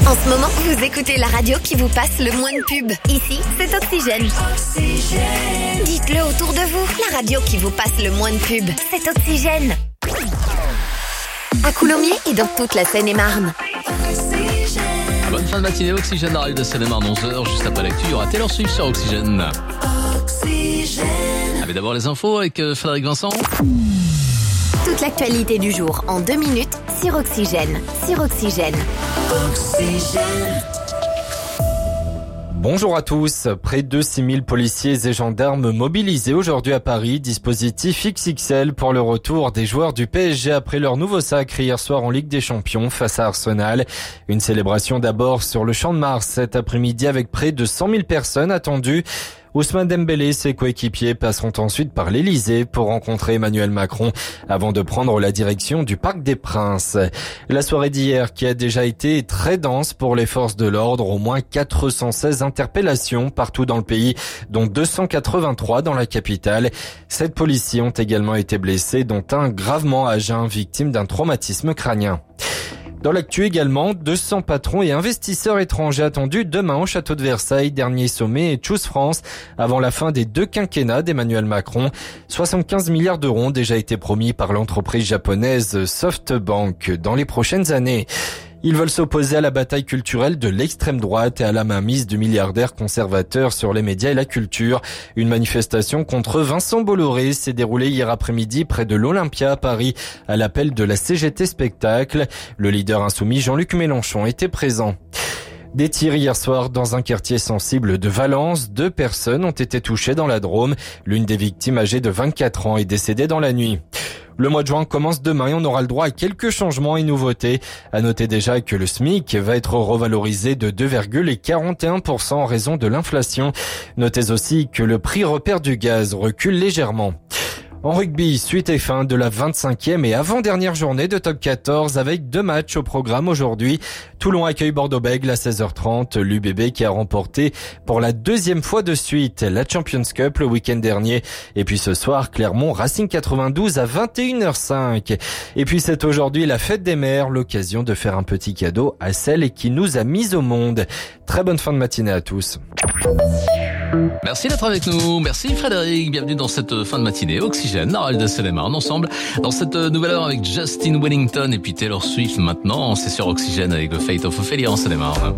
En ce moment, vous écoutez la radio qui vous passe le moins de pub. Ici, c'est Oxygène. Dites-le autour de vous. La radio qui vous passe le moins de pub, c'est Oxygène. À Coulommiers et dans toute la Seine-et-Marne. Bonne fin de matinée, Oxygène, dans la de Seine-et-Marne, 11h. Juste après l'actu, il y aura Taylor Swift sur Oxygène. Mais d'abord les infos avec Frédéric Vincent. Toute l'actualité du jour en 2 minutes sur Oxygène. Sur Oxygène. Bonjour à tous. Près de 6000 policiers et gendarmes mobilisés aujourd'hui à Paris. Dispositif XXL pour le retour des joueurs du PSG après leur nouveau sacre hier soir en Ligue des Champions face à Arsenal. Une célébration d'abord sur le Champ de Mars cet après-midi avec près de 100 000 personnes attendues. Ousmane Dembélé et ses coéquipiers passeront ensuite par l'Elysée pour rencontrer Emmanuel Macron avant de prendre la direction du Parc des Princes. La soirée d'hier qui a déjà été très dense pour les forces de l'ordre, au moins 416 interpellations partout dans le pays, dont 283 dans la capitale. 7 policiers ont également été blessés, dont un gravement à jeun, victime d'un traumatisme crânien. Dans l'actu également, 200 patrons et investisseurs étrangers attendus demain au château de Versailles, dernier sommet et Choose France, avant la fin des 2 quinquennats d'Emmanuel Macron. 75 milliards d'euros ont déjà été promis par l'entreprise japonaise SoftBank dans les prochaines années. Ils veulent s'opposer à la bataille culturelle de l'extrême droite et à la mainmise du milliardaire conservateur sur les médias et la culture. Une manifestation contre Vincent Bolloré s'est déroulée hier après-midi près de l'Olympia à Paris à l'appel de la CGT Spectacle. Le leader insoumis Jean-Luc Mélenchon était présent. Des tirs hier soir dans un quartier sensible de Valence. 2 personnes ont été touchées dans la Drôme. L'une des victimes, âgée de 24 ans, est décédée dans la nuit. Le mois de juin commence demain et on aura le droit à quelques changements et nouveautés. À noter déjà que le SMIC va être revalorisé de 2,41% en raison de l'inflation. Notez aussi que le prix repère du gaz recule légèrement. En rugby, suite et fin de la 25e et avant-dernière journée de Top 14 avec 2 matchs au programme aujourd'hui. Toulon accueille Bordeaux-Bègles à 16h30. L'UBB qui a remporté pour la 2e fois de suite la Champions Cup le week-end dernier. Et puis ce soir, Clermont Racing 92 à 21h05. Et puis c'est aujourd'hui la fête des mères, l'occasion de faire un petit cadeau à celle qui nous a mis au monde. Très bonne fin de matinée à tous. Merci d'être avec nous. Merci Frédéric. Bienvenue dans cette fin de matinée. Oxygène, Harold de Seine-et-Marne, ensemble dans cette nouvelle heure avec Justin Wellington et puis Taylor Swift maintenant. C'est sur Oxygène avec The Fate of Ophelia en Seine-et-Marne.